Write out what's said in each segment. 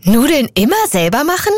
Nudeln immer selber machen?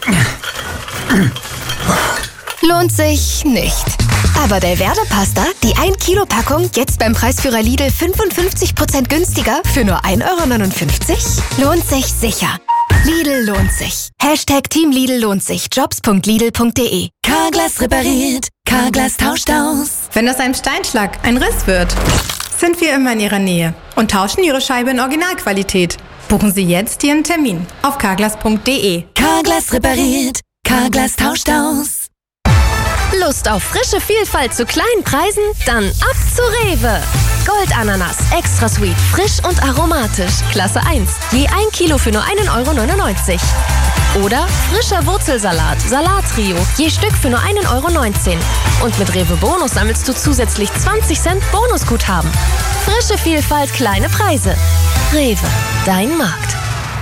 Lohnt sich nicht. Aber Belverde-Pasta, die 1-Kilo-Packung, jetzt beim Preisführer Lidl 55% günstiger für nur 1,59 €? Lohnt sich sicher. Lidl lohnt sich. Team Lidl lohnt sich. Jobs.lidl.de. Carglass repariert. Carglass tauscht aus. Wenn aus einem Steinschlag ein Riss wird, sind wir immer in Ihrer Nähe und tauschen Ihre Scheibe in Originalqualität. Buchen Sie jetzt Ihren Termin auf carglass.de. Carglass repariert. Carglass tauscht aus. Lust auf frische Vielfalt zu kleinen Preisen? Dann ab zu Rewe. Goldananas, extra sweet, frisch und aromatisch. Klasse 1, je 1 Kilo für nur 1,99 € Oder frischer Wurzelsalat, Salattrio, je Stück für nur 1,19 €. Und mit Rewe Bonus sammelst du zusätzlich 20 Cent Bonusguthaben. Frische Vielfalt, kleine Preise. Rewe, dein Markt.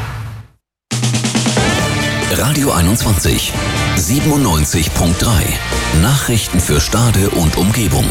Radio 21, 97.3. Nachrichten für Stade und Umgebung.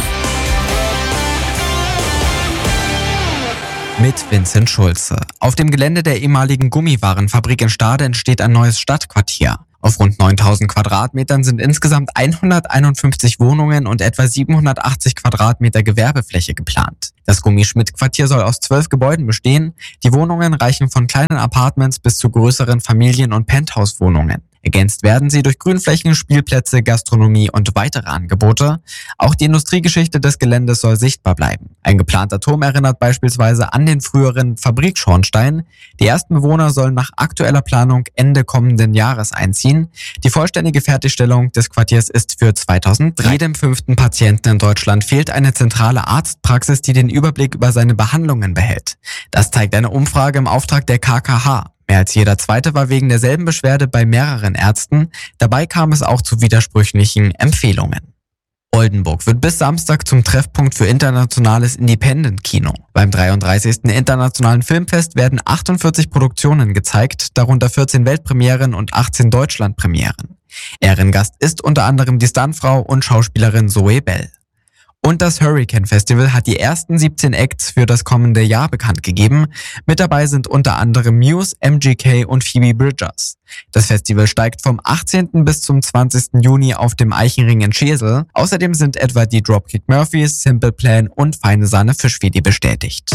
Mit Vincent Schulze. Auf dem Gelände der ehemaligen Gummiwarenfabrik in Stade entsteht ein neues Stadtquartier. Auf rund 9.000 Quadratmetern sind insgesamt 151 Wohnungen und etwa 780 Quadratmeter Gewerbefläche geplant. Das Gummi-Schmidt-Quartier soll aus 12 Gebäuden bestehen. Die Wohnungen reichen von kleinen Apartments bis zu größeren Familien- und Penthouse-Wohnungen. Ergänzt werden sie durch Grünflächen, Spielplätze, Gastronomie und weitere Angebote. Auch die Industriegeschichte des Geländes soll sichtbar bleiben. Ein geplanter Turm erinnert beispielsweise an den früheren Fabrikschornstein. Die ersten Bewohner sollen nach aktueller Planung Ende kommenden Jahres einziehen. Die vollständige Fertigstellung des Quartiers ist für 2003. Jedem 5. Patienten in Deutschland fehlt eine zentrale Arztpraxis, die den Überblick über seine Behandlungen behält. Das zeigt eine Umfrage im Auftrag der KKH. Mehr als jeder Zweite war wegen derselben Beschwerde bei mehreren Ärzten. Dabei kam es auch zu widersprüchlichen Empfehlungen. Oldenburg wird bis Samstag zum Treffpunkt für internationales Independent-Kino. Beim 33. Internationalen Filmfest werden 48 Produktionen gezeigt, darunter 14 Weltpremieren und 18 Deutschlandpremieren. Ehrengast ist unter anderem die Stuntfrau und Schauspielerin Zoe Bell. Und das Hurricane Festival hat die ersten 17 Acts für das kommende Jahr bekannt gegeben. Mit dabei sind unter anderem Muse, MGK und Phoebe Bridgers. Das Festival steigt vom 18. bis zum 20. Juni auf dem Eichenring in Schesel. Außerdem sind etwa die Dropkick Murphys, Simple Plan und Feine Sahne Fischfilet bestätigt.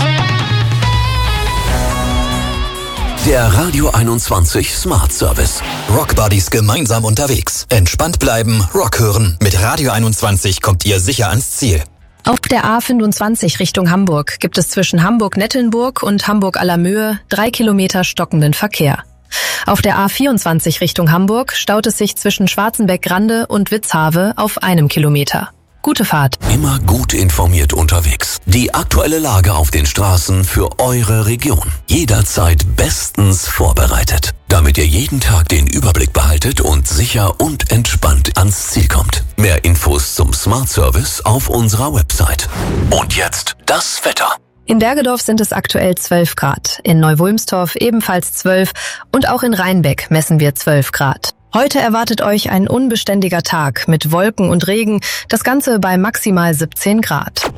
Der Radio 21 Smart Service. Rockbuddies gemeinsam unterwegs. Entspannt bleiben, Rock hören. Mit Radio 21 kommt ihr sicher ans Ziel. Auf der A25 Richtung Hamburg gibt es zwischen Hamburg-Nettelnburg und Hamburg-Allermöhe 3 Kilometer stockenden Verkehr. Auf der A24 Richtung Hamburg staut es sich zwischen Schwarzenbeck-Grande und Witzhave auf 1 Kilometer. Gute Fahrt. Immer gut informiert unterwegs. Die aktuelle Lage auf den Straßen für eure Region. Jederzeit bestens vorbereitet, damit ihr jeden Tag den Überblick behaltet und sicher und entspannt ans Ziel kommt. Mehr Infos zum Smart Service auf unserer Website. Und jetzt das Wetter. In Bergedorf sind es aktuell 12 Grad, in Neu-Wulmstorf ebenfalls 12 und auch in Rheinbeck messen wir 12 Grad. Heute erwartet euch ein unbeständiger Tag mit Wolken und Regen, das Ganze bei maximal 17 Grad.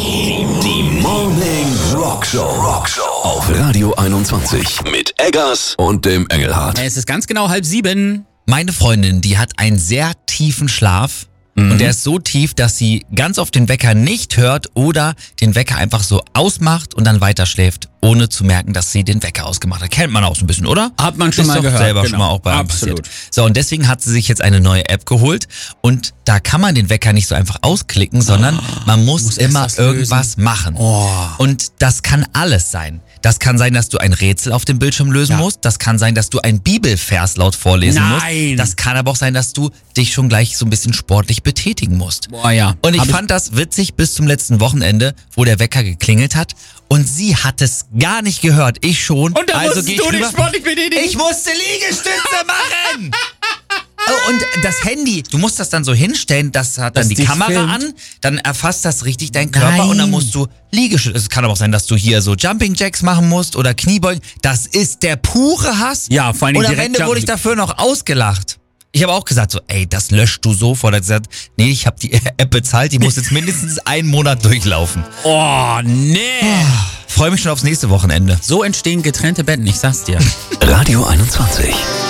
Die Morning Rockshow auf Radio 21 mit Eggers und dem Engelhardt. Es ist ganz genau 6:30. Meine Freundin, die hat einen sehr tiefen Schlaf. Und der ist so tief, dass sie ganz oft den Wecker nicht hört oder den Wecker einfach so ausmacht und dann weiterschläft, ohne zu merken, dass sie den Wecker ausgemacht hat. Kennt man auch so ein bisschen, oder? Hat man schon ist mal doch gehört. Selber genau. schon mal auch bei einem Absolut. passiert. So, und deswegen hat sie sich jetzt eine neue App geholt und da kann man den Wecker nicht so einfach ausklicken, sondern man muss immer irgendwas machen. Und das kann alles sein. Das kann sein, dass du ein Rätsel auf dem Bildschirm lösen musst. Das kann sein, dass du ein Bibelvers laut vorlesen musst. Das kann aber auch sein, dass du dich schon gleich so ein bisschen sportlich betätigen musst. Boah, ja. Und ich fand das witzig bis zum letzten Wochenende, wo der Wecker geklingelt hat und sie hat es gar nicht gehört. Ich schon. Und da also musstest du dich sportlich betätigen? Ich musste Liegestütze machen! Oh, und das Handy, du musst das dann so hinstellen, das hat dann die Kamera an, dann erfasst das richtig deinen Körper und dann musst du Liegestütze. Es kann aber auch sein, dass du hier so Jumping Jacks machen musst oder Kniebeugen. Das ist der pure Hass. Ja, vor allem und am direkt Ende wurde ich dafür noch ausgelacht. Ich habe auch gesagt so, ey, das löscht du sofort. Er hat gesagt, nee, ich habe die App bezahlt, die muss jetzt mindestens einen Monat durchlaufen. Oh, nee. Freue mich schon aufs nächste Wochenende. So entstehen getrennte Betten, ich sag's dir. Radio 21.